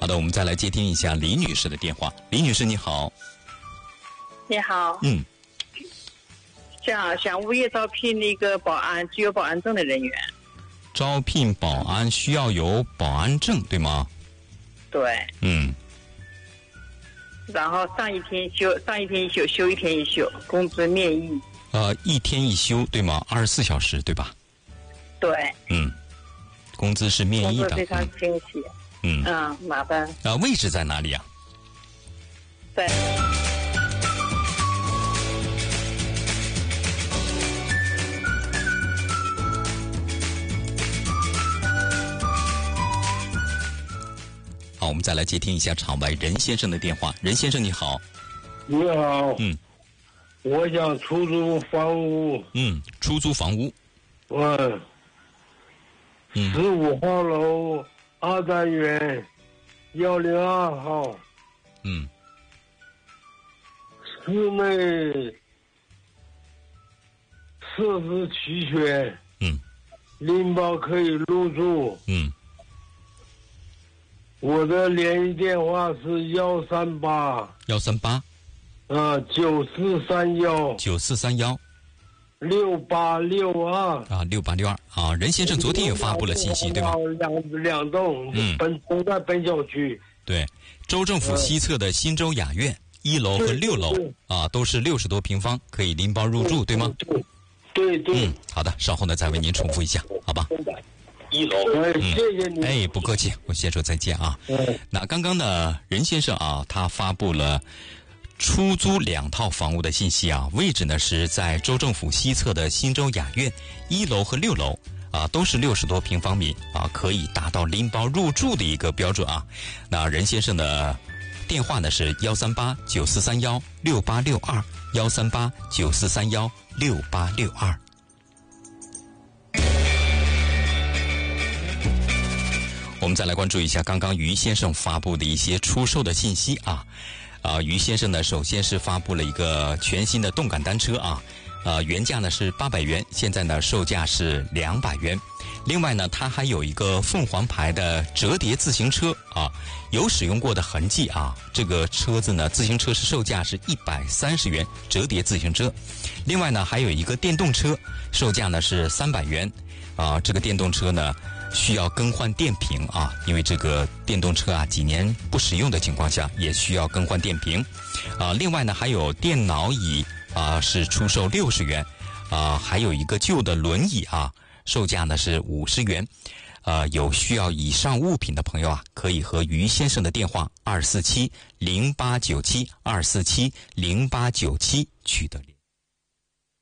好的，我们再来接听一下李女士的电话。李女士，你好。 你好。想物业招聘那个保安，具有保安证的人员。 招聘保安需要有保安证，对吗？ 对。然后上一天一休，休一天一休，工资面议。 一天一休，对吗？24小时，对吧？ 对。 工资是面议的。 工资非常清晰。麻烦。 位置在哪里啊？ 在。 好，我们再来接听一下场外任先生的电话。任先生，你好。 你好。我想出租房屋。 出租房屋。 15号楼2单元102号。室内设施齐全。拎包可以入住。我的联系电话是138 9431 6862 6862任先生昨天也发布了信息，对吧？ 两栋，都在本小区。 对，州政府西侧的新州雅苑1楼和6楼都是60多平方，可以拎包入住，对吗？ 对。 好的，稍后呢再为您重复一下，好吧？1楼。 谢谢你。 不客气，我先说再见啊。那刚刚呢，任先生他发布了出租2套房屋的信息位置呢是在州政府西侧的新州雅苑1楼和6楼都是60多平方米可以达到拎包入住的一个标准那任先生的电话呢是138 9431 6862 138 9431 6862。我们再来关注一下刚刚于先生发布的一些出售的信息于先生呢，首先是发布了一个全新的动感单车原价呢是800元，现在呢售价是200元。另外呢，他还有一个凤凰牌的折叠自行车有使用过的痕迹这个车子呢，自行车是售价是130元，折叠自行车。另外呢，还有一个电动车，售价呢是300元这个电动车呢需要更换电瓶因为这个电动车几年不使用的情况下也需要更换电瓶另外呢还有电脑椅是出售60元还有一个旧的轮椅售价呢是50元有需要以上物品的朋友可以和于先生的电话247 0897 247 0897取得联系。